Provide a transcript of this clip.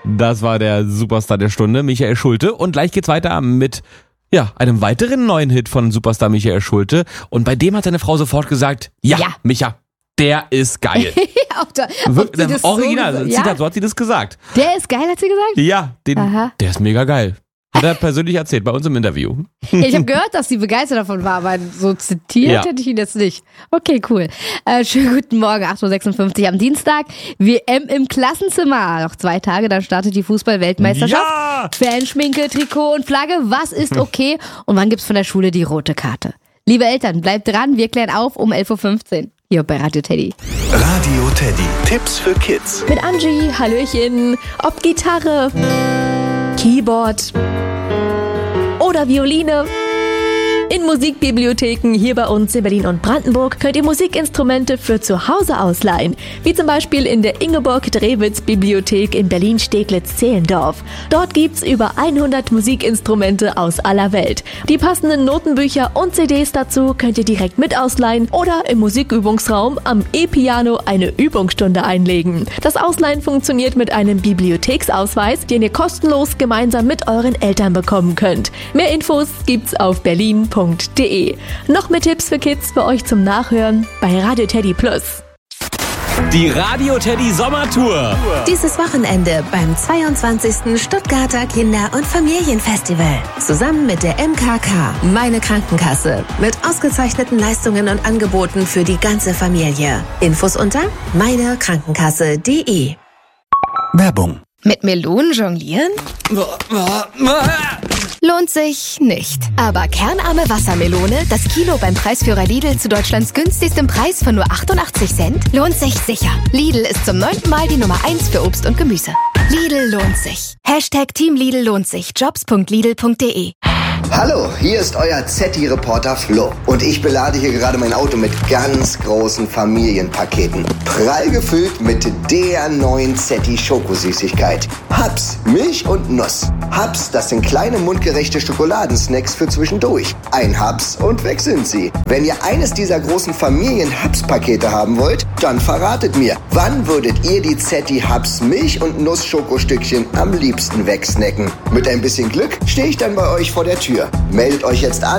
Das war der Superstar der Stunde, Michael Schulte. Und gleich geht's weiter mit einem weiteren neuen Hit von Superstar Michael Schulte. Und bei dem hat seine Frau sofort gesagt, ja. Micha, der ist geil. Original, Zitat, so hat sie das gesagt. Der ist geil, hat sie gesagt? Ja, der ist mega geil. Hat er persönlich erzählt bei uns im Interview. Ja, ich habe gehört, dass sie begeistert davon war, aber so zitiert hätte ich ihn jetzt nicht. Okay, cool. Schönen guten Morgen, 8.56 Uhr am Dienstag. WM im Klassenzimmer. Noch 2 Tage, dann startet die Fußball-Weltmeisterschaft. Ja! Fanschminke, Trikot und Flagge. Was ist okay? Und wann gibt's von der Schule die rote Karte? Liebe Eltern, bleibt dran. Wir klären auf um 11.15 Uhr. Hier bei Radio Teddy. Radio Teddy. Tipps für Kids. Mit Angie, Hallöchen. Ob Gitarre, Keyboard oder Violine. In Musikbibliotheken hier bei uns in Berlin und Brandenburg könnt ihr Musikinstrumente für zu Hause ausleihen. Wie zum Beispiel in der Ingeborg-Drewitz-Bibliothek in Berlin-Steglitz-Zehlendorf. Dort gibt's über 100 Musikinstrumente aus aller Welt. Die passenden Notenbücher und CDs dazu könnt ihr direkt mit ausleihen oder im Musikübungsraum am E-Piano eine Übungsstunde einlegen. Das Ausleihen funktioniert mit einem Bibliotheksausweis, den ihr kostenlos gemeinsam mit euren Eltern bekommen könnt. Mehr Infos gibt's auf berlin.de. Noch mehr Tipps für Kids für euch zum Nachhören bei Radio Teddy Plus. Die Radio Teddy Sommertour. Dieses Wochenende beim 22. Stuttgarter Kinder- und Familienfestival. Zusammen mit der MKK, meine Krankenkasse. Mit ausgezeichneten Leistungen und Angeboten für die ganze Familie. Infos unter meinekrankenkasse.de. Werbung. Mit Melonen jonglieren? Lohnt sich nicht. Aber kernarme Wassermelone, das Kilo beim Preisführer Lidl zu Deutschlands günstigstem Preis von nur 88 Cent, lohnt sich sicher. Lidl ist zum 9. Mal die Nummer 1 für Obst und Gemüse. Lidl lohnt sich. #Team Lidl lohnt sich. Jobs.lidl.de. Hallo, hier ist euer ZDI-Reporter Flo und ich belade hier gerade mein Auto mit ganz großen Familienpaketen. Prall gefüllt mit der neuen ZDI-Schokosüßigkeit. Hubs, Milch und Nuss. Hubs, das sind kleine mundgerechte Schokoladensnacks für zwischendurch. Ein Hubs und weg sind sie. Wenn ihr eines dieser großen Familien-Hubs-Pakete haben wollt, dann verratet mir, wann würdet ihr die ZDI-Hubs Milch- und Nuss-Schokostückchen am liebsten wegsnacken? Mit ein bisschen Glück stehe ich dann bei euch vor der Tür. Meldet euch jetzt an